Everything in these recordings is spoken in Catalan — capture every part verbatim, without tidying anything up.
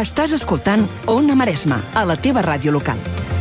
Estàs escoltant Ona Maresma, a la teva ràdio local.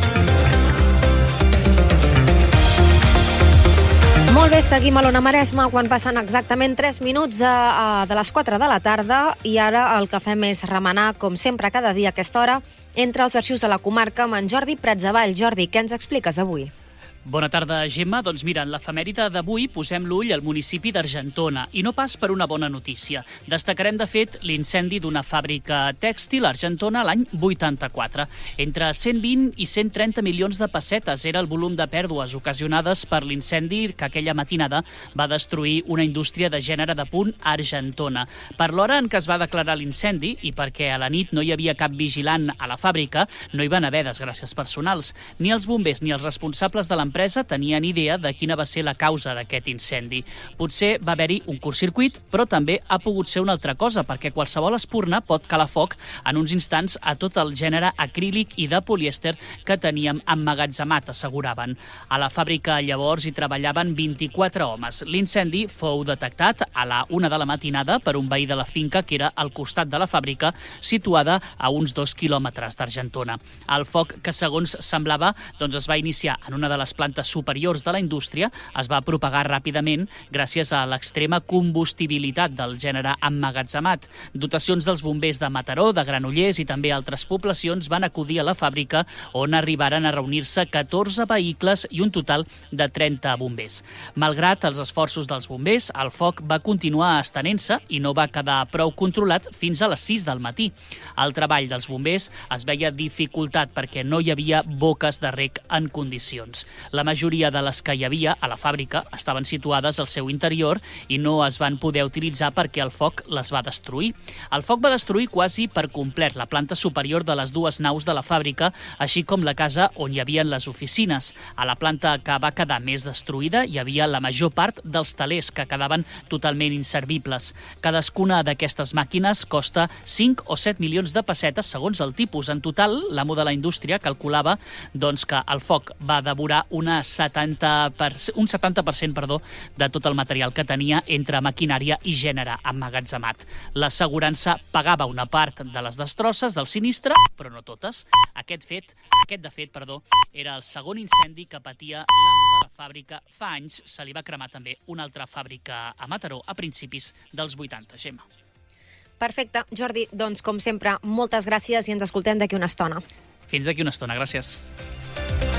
Molt bé, seguim a l'Ona Maresma quan passen exactament tres minuts de, de les quatre de la tarda i ara el que fem és remenar, com sempre, cada dia a aquesta hora, entre els arxius de la comarca amb en Jordi Pratzavall. Jordi, què ens expliques avui? Bona tarda, Gemma. Doncs mira, en l'efemèride d'avui posem l'ull al municipi d'Argentona, i no pas per una bona notícia. Destacarem, de fet, l'incendi d'una fàbrica tèxtil a Argentona l'any vuitanta-quatre. Entre cent vint i cent trenta milions de pessetes era el volum de pèrdues ocasionades per l'incendi que aquella matinada va destruir una indústria de gènere de punt a Argentona. Per l'hora en què es va declarar l'incendi, i perquè a la nit no hi havia cap vigilant a la fàbrica, no hi van haver desgràcies personals. Ni els bombers ni els responsables de l'empresa L'empresa tenien idea de quina va ser la causa d'aquest incendi. Potser va haver-hi un curtcircuit, però també ha pogut ser una altra cosa, perquè qualsevol espurna pot calar foc en uns instants a tot el gènere acrílic i de polièster que teníem emmagatzemat, asseguraven. A la fàbrica llavors hi treballaven vint-i-quatre homes. L'incendi fou detectat a la una de la matinada per un veí de la finca que era al costat de la fàbrica, situada a uns dos quilòmetres d'Argentona. El foc, que segons semblava, doncs es va iniciar en una de les plantes superiors de la indústria, es va propagar ràpidament gràcies a l'extrema combustibilitat del gènere emmagatzemat. Dotacions dels bombers de Mataró, de Granollers i també altres poblacions van acudir a la fàbrica, on arribaren a reunir-se catorze vehicles i un total de trenta bombers. Malgrat els esforços dels bombers, el foc va continuar estenent-se i no va quedar prou controlat fins a les sis del matí. El treball dels bombers es veia dificultat perquè no hi havia boques de rec en condicions. La majoria de les que hi havia a la fàbrica estaven situades al seu interior i no es van poder utilitzar perquè el foc les va destruir. El foc va destruir quasi per complet la planta superior de les dues naus de la fàbrica, així com la casa on hi havia les oficines. A la planta que va quedar més destruïda hi havia la major part dels telers, que quedaven totalment inservibles. Cadascuna d'aquestes màquines costa cinc o set milions de pessetes segons el tipus. En total, l'amo de la indústria calculava doncs, que el foc va devorar una setanta per cent, un setanta per cent perdó, de tot el material que tenia entre maquinària i gènere emmagatzemat. L'assegurança pagava una part de les destrosses del sinistre, però no totes. Aquest fet, aquest de fet, perdó, era el segon incendi que patia l'amo de la fàbrica. Fa anys se li va cremar també una altra fàbrica a Mataró a principis dels vuitanta, Gemma. Perfecte. Jordi, doncs, com sempre, moltes gràcies i ens escoltem d'aquí una estona. Fins d'aquí una estona, gràcies.